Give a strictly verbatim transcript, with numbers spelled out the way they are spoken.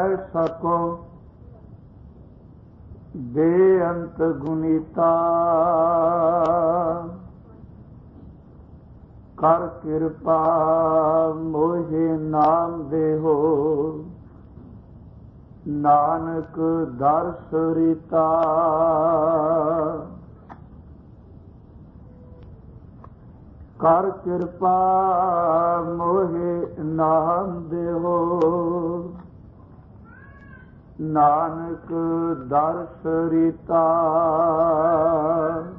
ਕਹਿ ਸਕੋ ਬੇਅੰਤ ਗੁਣੀਤਾ। ਕਰ ਕਿਰਪਾ ਮੋਹਿ ਨਾਮ ਦੇਹੋ, ਨਾਨਕ ਦਰਸ ਰੀਤਾ। ਕਰ ਕਿਰਪਾ ਮੋਹਿ ਨਾਮ ਦੇਹੋ, ਨਾਨਕ ਦਰਸ ਰੀਤਾ।